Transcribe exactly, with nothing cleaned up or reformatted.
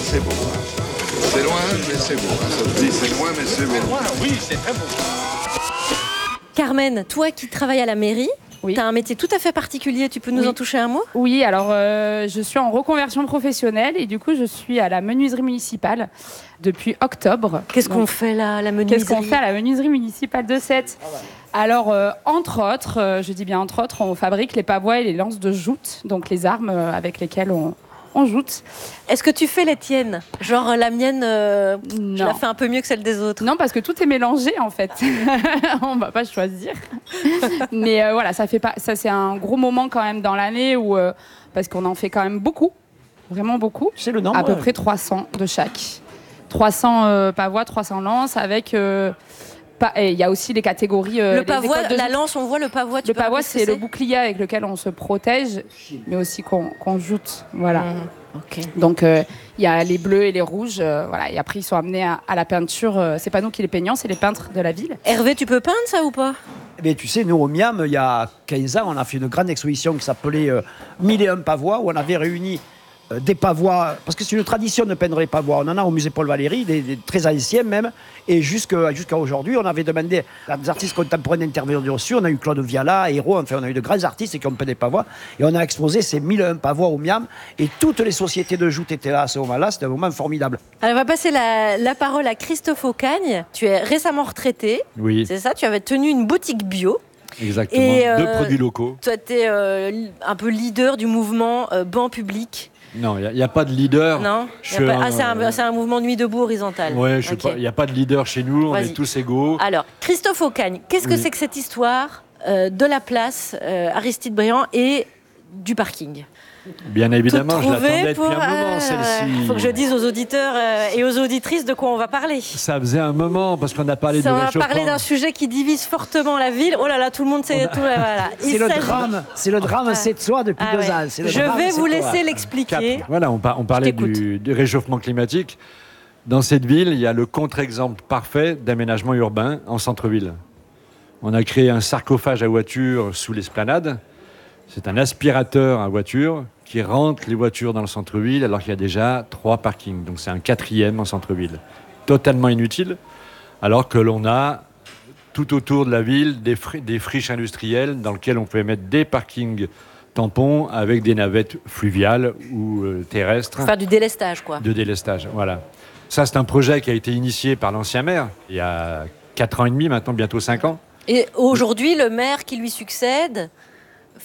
c'est beau. C'est loin, mais c'est beau. Ça se dit, c'est loin, mais c'est beau. Loin, oui, c'est très beau. Carmen, toi qui travailles à la mairie, oui. tu as un métier tout à fait particulier. Tu peux nous oui. en toucher un mot ? Oui, alors euh, je suis en reconversion professionnelle et du coup, je suis à la menuiserie municipale depuis octobre. Qu'est-ce Donc, qu'on fait là, à la menuiserie ? Qu'est-ce qu'on fait à la menuiserie municipale de Sète ? Alors, euh, entre autres, euh, je dis bien entre autres, on fabrique les pavois et les lances de joute, donc les armes euh, avec lesquelles on, on joute. Est-ce que tu fais les tiennes ? Genre euh, la mienne, euh, je la fais un peu mieux que celle des autres. Non, parce que tout est mélangé en fait. On va pas choisir. Mais euh, voilà, ça fait pas, ça c'est un gros moment quand même dans l'année où euh, parce qu'on en fait quand même beaucoup, vraiment beaucoup. C'est le nombre. À peu près trois cents de chaque. trois cents euh, pavois, trois cents lances avec. Euh, Il y a aussi les catégories. Euh, le pavois, la joute. lance, on voit le pavois. Tu le peux pavois, c'est, c'est, c'est le bouclier avec lequel on se protège, mais aussi qu'on, qu'on joute. Voilà. Mmh. Okay. Donc, il euh, y a les bleus et les rouges. Euh, voilà. Et après, ils sont amenés à, à la peinture. Euh, c'est pas nous qui les peignons, c'est les peintres de la ville. Hervé, tu peux peindre ça ou pas ? Mais tu sais, nous, au Miam, il y a quinze ans, on a fait une grande exposition qui s'appelait euh, Mille et un pavois, où on avait réuni euh, des pavois, parce que c'est une tradition de peindre les pavois. On en a au musée Paul Valéry, des, des très anciens même, et jusqu'à, jusqu'à aujourd'hui, on avait demandé à des artistes contemporains d'intervenir dessus. On a eu Claude Viala, Hérault, enfin, on a eu de grands artistes qui ont peint des pavois, et on a exposé ces mille et un pavois au Miam, et toutes les sociétés de joute étaient là à ce moment-là. C'était un moment formidable. Alors, on va passer la, la parole à Christophe Aucagne. Tu es récemment retraité, oui. C'est ça ? Tu avais tenu une boutique bio. Exactement, et, euh, de produits locaux. Toi, tu es euh, un peu leader du mouvement euh, banc public. Non, il n'y a, a pas de leader. Non je pas... un, ah, c'est, un, c'est un mouvement nuit debout horizontal. Oui, il okay. n'y a pas de leader chez nous, on Vas-y. est tous égaux. Alors, Christophe Aucagne, qu'est-ce que oui. c'est que cette histoire euh, de la place euh, Aristide Briand et du parking ? Bien évidemment, je l'attendais pour... depuis un moment, ah, celle-ci. Il faut que je dise aux auditeurs euh, et aux auditrices de quoi on va parler. Ça faisait un moment, parce qu'on a parlé Ça, de on va réchauffement. parler d'un sujet qui divise fortement la ville. Oh là là, tout le monde sait... A... Tout, voilà. C'est, le drame, c'est le drame ah. cette soir depuis ah, deux ouais. ans. C'est le je drame, vais vous cette laisser soir. l'expliquer. Cap. Voilà, on, par, on parlait du, du réchauffement climatique. Dans cette ville, il y a le contre-exemple parfait d'aménagement urbain en centre-ville. On a créé un sarcophage à voiture sous l'esplanade. C'est un aspirateur à voiture qui rentre les voitures dans le centre-ville alors qu'il y a déjà trois parkings. Donc c'est un quatrième en centre-ville. Totalement inutile, alors que l'on a tout autour de la ville des, fri- des friches industrielles dans lesquelles on peut mettre des parkings tampons avec des navettes fluviales ou euh, terrestres. Faire du délestage, quoi. De délestage, voilà. Ça, c'est un projet qui a été initié par l'ancien maire il y a quatre ans et demi, maintenant bientôt cinq ans. Et aujourd'hui, le maire qui lui succède...